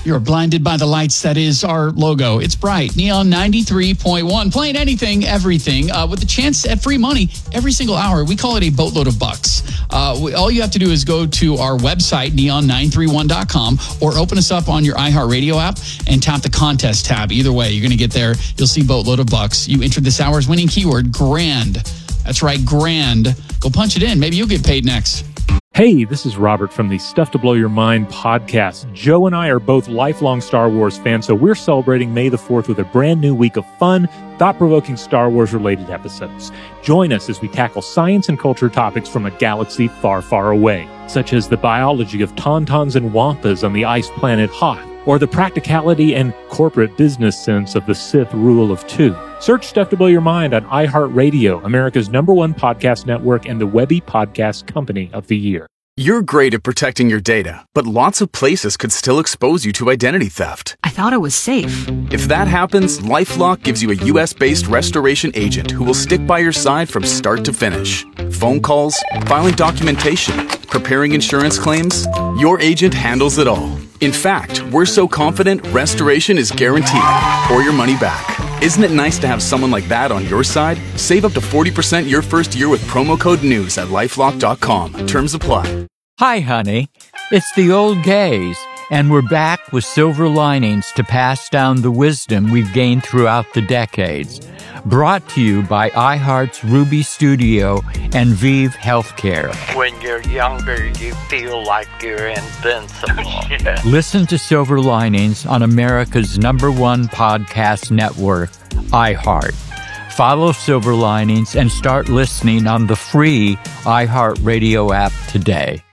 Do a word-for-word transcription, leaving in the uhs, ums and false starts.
You're blinded by the lights. That is our logo. It's bright. Neon ninety-three point one. Playing anything, everything, uh, with the chance at free money every single hour. We call it a boatload of bucks. Uh, we, all you have to do is go to our website, neon nine three one dot com, or open us up on your iHeartRadio app and tap the contest tab. Either way, you're going to get there. You'll see boatload of bucks. You entered this hour's winning keyword, grand. That's right, grand. Go punch it in. Maybe you'll get paid next. Hey, this is Robert from the Stuff to Blow Your Mind podcast. Joe and I are both lifelong Star Wars fans, so we're celebrating May the fourth with a brand new week of fun, thought-provoking Star Wars-related episodes. Join us as we tackle science and culture topics from a galaxy far, far away, such as the biology of tauntauns and wampas on the ice planet Hoth, or the practicality and corporate business sense of the Sith rule of two. Search Stuff to Blow Your Mind on iHeartRadio, America's number one podcast network and the Webby Podcast Company of the Year. You're great at protecting your data, but lots of places could still expose you to identity theft. I thought it was safe. If that happens, LifeLock gives you a U S-based restoration agent who will stick by your side from start to finish. Phone calls, filing documentation, preparing insurance claims, your agent handles it all. In fact, we're so confident restoration is guaranteed or your money back. Isn't it nice to have someone like that on your side? Save up to forty percent your first year with promo code NEWS at lifelock dot com. Terms apply. Hi, honey. It's the old gays, and we're back with silver linings to pass down the wisdom we've gained throughout the decades. Brought to you by iHeart's Ruby Studio and Vive Healthcare. When you're younger, you feel like you're invincible. Yeah. Listen to Silver Linings on America's number one podcast network, iHeart. Follow Silver Linings and start listening on the free iHeartRadio app today.